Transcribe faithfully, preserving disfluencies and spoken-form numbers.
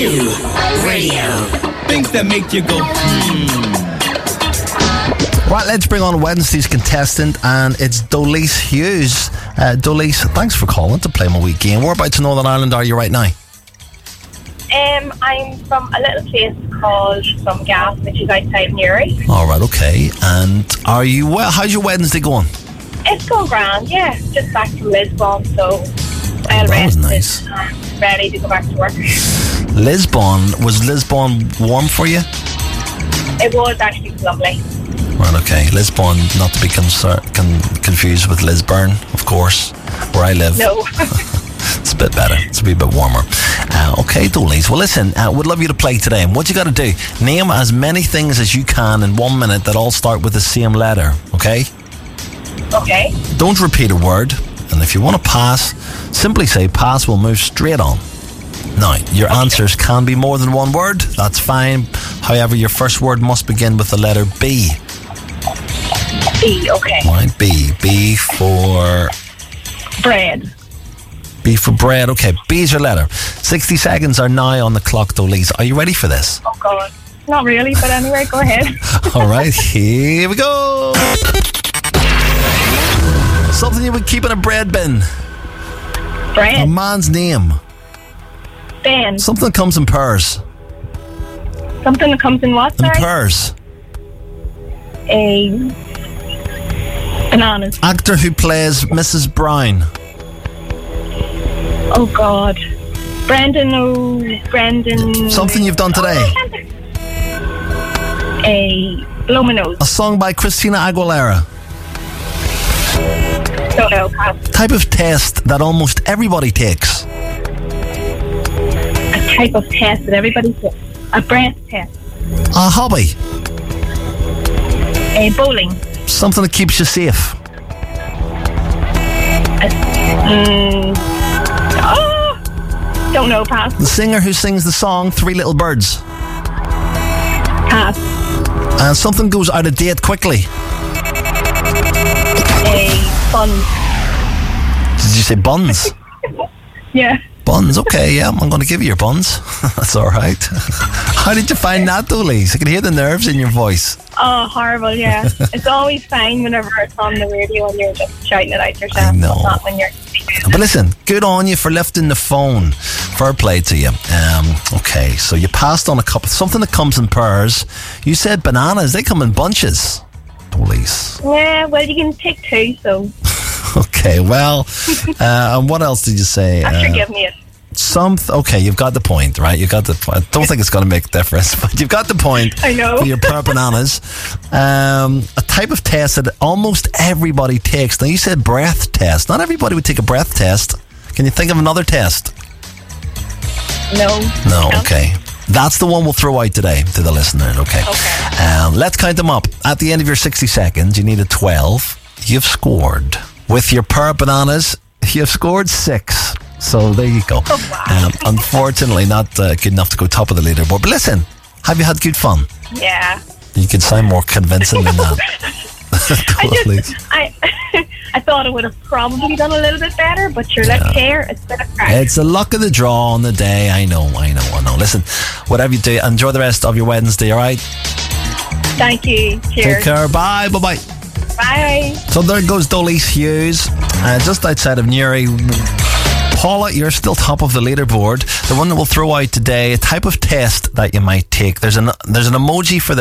Q Radio. Things that make you go, hmm. Right, let's bring on Wednesday's contestant, and it's Dolise Hughes. Uh, Dolise, thanks for calling to play my wee game. Whereabouts in Northern Ireland are you right now? Um, I'm from a little place called Drumgas, which is outside Newry. All right, okay. And are you well? How's your Wednesday going? It's going grand, yeah. Just back from Lisbon, so well that was rested nice. and ready to go back to work. Lisbon, was Lisbon warm for you? It was actually lovely. Right, okay. Lisbon, not to be concer- con- confused with Lisburn, of course, where I live. No. It's a bit better. It's a wee bit warmer. Uh, okay, Dolise. Well, listen, uh, we'd love you to play today. And what you got to do, name as many things as you can in one minute that all start with the same letter, okay? Okay. Don't repeat a word. And if you want to pass, simply say pass, we'll move straight on. Now, your okay. answers can be more than one word. That's fine. However, your first word must begin with the letter B. B, okay. Right, B. B for... Bread. B for bread. Okay, B's your letter. sixty seconds are now on the clock, Dolise. Are you ready for this? Oh, God. Not really, but anyway, go ahead. All right, here we go. Something you would keep in a bread bin. Bread. A man's name. Ben. Something that comes in pairs. Something that comes in what, In sorry? pairs. A... Bananas. Actor who plays Missus Brown. Oh, God. Brendan, oh, Brendan... Something you've done today. A blow my nose. A song by Christina Aguilera. Don't know, pass. Type of test that almost everybody takes. A type of test that everybody takes. A breath test. A hobby. A bowling. Something that keeps you safe. A, mm, oh, don't know, pass. The singer who sings the song Three Little Birds. Pass. And something goes out of date quickly. A bun. Did you say buns? Yeah. Buns, okay, yeah, I'm going to give you your buns. That's all right. How did you find that, Dolise? I can hear the nerves in your voice. Oh, horrible, yeah. It's always fine whenever it's on the radio and you're just shouting it out yourself. I know. But not when you're... But listen, good on you for lifting the phone. Fair play to you. Um, okay, so you passed on a couple. Something that comes in pairs. You said bananas. They come in bunches. Dolise. Yeah, well, you can take two, so... Okay, well, uh, and what else did you say? After Uh, give me it. Some okay, you've got the point, right? You got the point. I don't think it's going to make a difference, but you've got the point. I know. For your pair bananas. Um, a type of test that almost everybody takes. Now, you said breath test. Not everybody would take a breath test. Can you think of another test? No. No, okay. That's the one we'll throw out today to the listener, okay? Okay. Um, let's count them up. At the end of your sixty seconds, you needed twelve. You've scored. With your pair of bananas, you've scored six. So there you go. Oh, wow. Um, unfortunately, not uh, good enough to go top of the leaderboard. But listen, have you had good fun? Yeah. You could sound more convincing than that. I just, I, I thought I would have probably done a little bit better, but sure, let's Yeah. hear it's been a crack. It's the luck of the draw on the day. I know, I know, I know. Listen, whatever you do, enjoy the rest of your Wednesday, all right? Thank you. Cheers. Take care. Bye. Bye-bye. Bye. So there goes Dolise Hughes, uh, just outside of Newry. Paula, you're still top of the leaderboard. The one that we'll throw out today, a type of test that you might take. There's an there's an emoji for the